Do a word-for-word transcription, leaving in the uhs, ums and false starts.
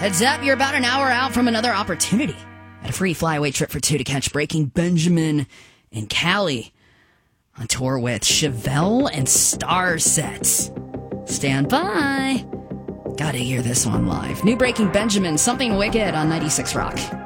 Heads up, you're about an hour out from another opportunity at a free flyaway trip for two to catch Breaking Benjamin in Cali on tour with Chevelle and Starset. Stand by. Gotta hear this one live. New Breaking Benjamin, Something Wicked on ninety-six Rock.